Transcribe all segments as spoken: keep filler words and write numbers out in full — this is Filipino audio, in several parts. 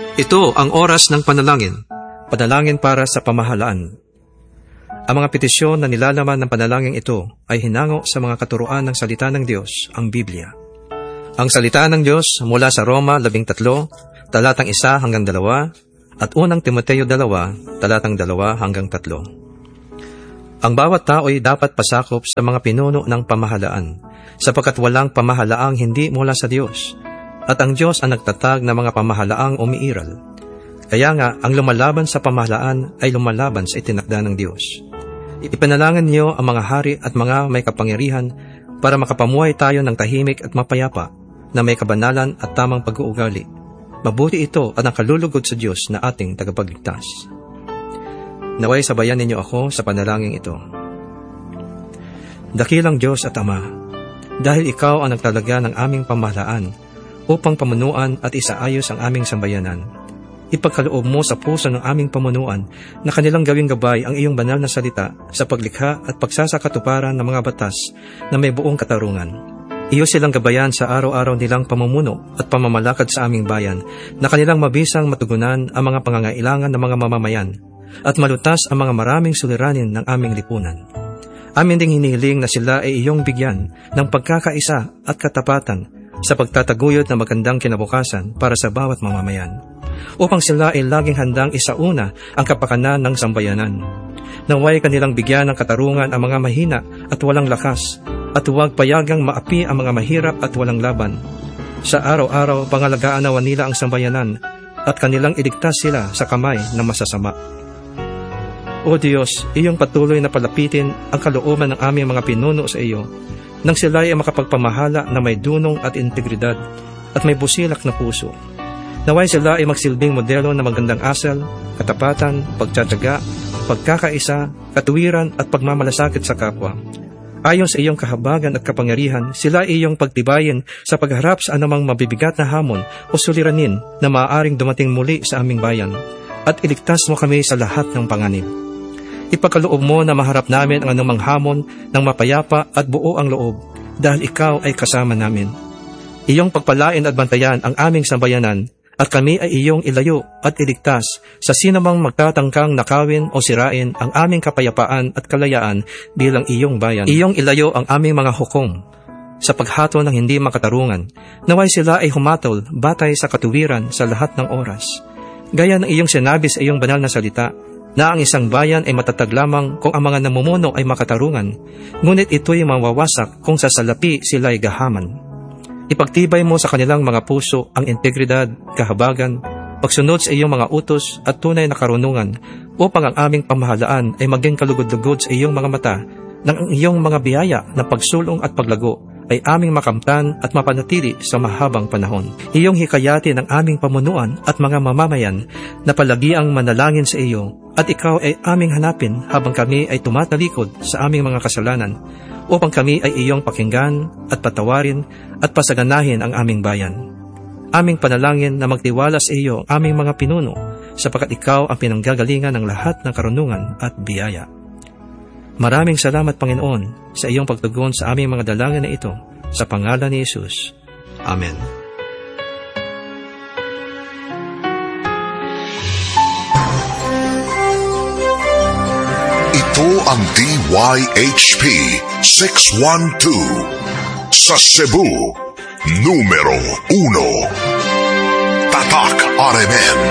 Ito ang oras ng panalangin, panalangin para sa pamahalaan. Ang mga petisyon na nilalaman ng panalangin ito ay hinango sa mga katuruan ng salita ng Diyos, ang Biblia. Ang salita ng Diyos mula sa Roma labing tatlo, talatang isa hanggang dalawa, at unang Timoteo dalawa, talatang dalawa hanggang tatlo. Ang bawat tao ay dapat pasakop sa mga pinuno ng pamahalaan, sapagkat walang pamahalaang hindi mula sa Diyos, at ang Diyos ang nagtatag ng mga pamahalaang umiiral. Kaya nga, ang lumalaban sa pamahalaan ay lumalaban sa itinakda ng Diyos. Ipanalangin niyo ang mga hari at mga may kapangyarihan para makapamuhay tayo ng tahimik at mapayapa na may kabanalan at tamang pag-uugali. Mabuti ito at ang kalulugod sa Diyos na ating tagapagligtas. Naway sabayan ninyo ako sa panalangin ito. Dakilang Diyos at Ama, dahil Ikaw ang nagtalaga ng aming pamahalaan upang pamunuan at isaayos ang aming sambayanan, ipagkaloob mo sa puso ng aming pamunuan na kanilang gawing gabay ang iyong banal na salita sa paglikha at pagsasakatuparan ng mga batas na may buong katarungan. Iyo silang gabayan sa araw-araw nilang pamumuno at pamamalakad sa aming bayan na kanilang mabisang matugunan ang mga pangangailangan ng mga mamamayan at malutas ang mga maraming suliranin ng aming lipunan. Amin ding hinihiling na sila ay iyong bigyan ng pagkakaisa at katapatan sa pagtataguyod ng magandang kinabukasan para sa bawat mamamayan, upang sila ay laging handang isauna ang kapakanan ng sambayanan. Naway kanilang bigyan ng katarungan ang mga mahina at walang lakas, at huwag payagang maapi ang mga mahirap at walang laban. Sa araw-araw, pangalagaan nawa nila ang sambayanan, at kanilang iligtas sila sa kamay ng masasama. O Diyos, iyong patuloy na palapitin ang kalooban ng aming mga pinuno sa iyo, nang sila ay makapagpamahala na may dunong at integridad at may busilak na puso. Naway sila ay magsilbing modelo ng magandang asal, katapatan, pagtsatsaga, pagkakaisa, katuwiran at pagmamalasakit sa kapwa. Ayon sa iyong kahabagan at kapangyarihan, sila ay iyong pagtibayin sa pagharap sa anumang mabibigat na hamon o suliranin na maaaring dumating muli sa aming bayan, at iligtas mo kami sa lahat ng panganib. Ipagkaloob mo na maharap namin ang anumang hamon ng mapayapa at buo ang loob, dahil ikaw ay kasama namin. Iyong pagpalain at bantayan ang aming sambayanan, at kami ay iyong ilayo at iligtas sa sinamang magtatangkang nakawin o sirain ang aming kapayapaan at kalayaan bilang iyong bayan. Iyong ilayo ang aming mga hukom sa paghato ng hindi makatarungan, naway sila ay humatol batay sa katuwiran sa lahat ng oras. Gaya ng iyong sinabi sa iyong banal na salita, na ang isang bayan ay matatag lamang kung ang mga namumuno ay makatarungan, ngunit ito'y mawawasak kung sa salapi sila'y gahaman. Ipagtibay mo sa kanilang mga puso ang integridad, kahabagan, pagsunod sa iyong mga utos at tunay na karunungan, upang ang aming pamahalaan ay maging kalugod-lugod sa iyong mga mata, nang ang iyong mga biyaya na pagsulong at paglago ay aming makamtan at mapanatili sa mahabang panahon. Iyong hikayatin ang aming pamunuan at mga mamamayan na palagi ang manalangin sa iyo, at ikaw ay aming hanapin habang kami ay tumatalikod sa aming mga kasalanan, upang kami ay iyong pakinggan at patawarin at pasaganahin ang aming bayan. Aming panalangin na magtiwala sa iyo ang aming mga pinuno, sapagkat ikaw ang pinanggagalingan ng lahat ng karunungan at biyaya. Maraming salamat, Panginoon, sa iyong pagtugon sa aming mga dalangin na ito, sa pangalan ni Jesus. Amen. Ito ang D Y H P six one two sa Cebu, numero uno. Tatak R M N.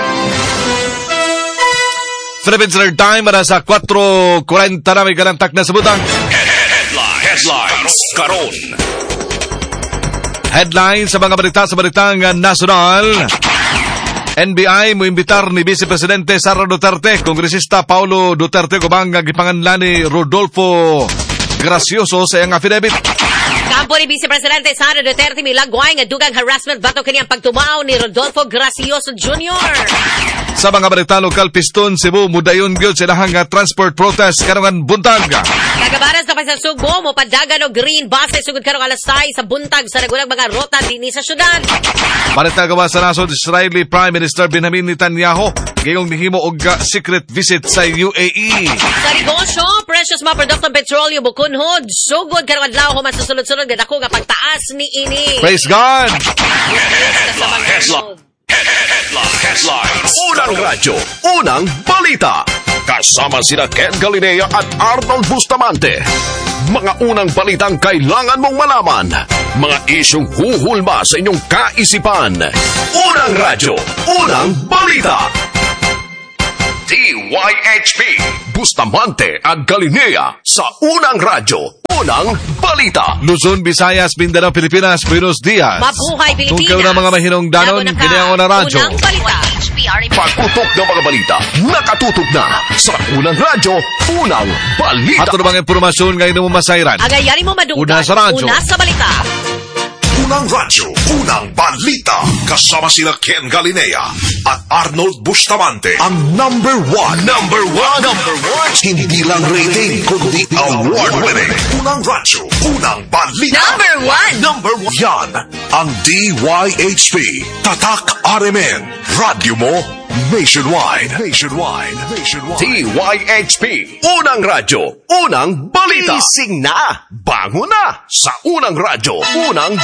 Philippines Standard Time para sa four forty na may kalantak na sa butang. Headlines. Headlines. Karon. Headlines sa mga balita sa balitang nasyonal. N B I mo imbitar ni Vice Presidente Sara Duterte, Kongresista Paulo Duterte kubang gipanganlan ni Rodolfo Gracioso sa iyang affidavit. Kampo ni Vice Presidente Sara Duterte milagway nga dugang harassment bato kaniyang pagtumaw ni Rodolfo Gracioso Junior Sa mga balita lokal, Piston Cebu mudayon gyud sila nga transport protest karong buntag. Kagabaras na pa sa Subo mo padagan og green bus sugod karong alas sais sa buntag sa nagulang mga rota dinhi sa syudad. Balita gawa sa nasod, Israeli Prime Minister Benjamin Netanyahu gayong nihimo og secret visit sa U A E. Sa negosyo, precious mga produktong petrolyo bukunhod sugod karong adlaw human sa sunod-sunod nga dako nga pagtaas ni ini. Praise God. Yes, yes, Headlines. Unang radyo, unang balita. Kasama sina Ken Galinea at Arnold Bustamante. Mga unang balitang kailangan mong malaman. Mga isyong huhulma sa inyong kaisipan. Unang radyo, unang balita. D Y H P, Bustamante at Galinea sa unang radyo, unang balita. Luzon, Visayas, Mindanao, Pilipinas, buenos dias. Mabuhay Pilipinas. Kung kayo na mga mahinong danon, Lago na ka. kinayang na radyo. Unang balita. Pagputok ng mga balita, nakatutok na sa unang radyo, unang balita. At ano bang impormasyon ngayon mo masayran? Agayari mo madunggan. Una sa radyo. Una sa balita. Unang radyo, unang balita. Kasama sila Ken Galinea at Arnold Bustamante. Ang number one. Number one. Number one. Hindi lang rating, kundi award-winning. Unang radyo, unang balita. Number one. Number one. Yan ang D Y H P. Tatak R M N. Radyo mo nationwide. Nationwide. Nationwide. D Y H P. Unang radyo, unang balita. Gising na. Bango na sa unang radyo, unang